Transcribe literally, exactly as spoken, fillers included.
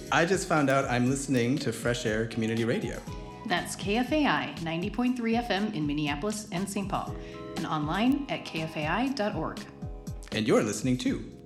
I just found out I'm listening to Fresh Air Community Radio. That's K F A I ninety point three F M in Minneapolis and Saint Paul, and online at k f a i dot org. And you're listening to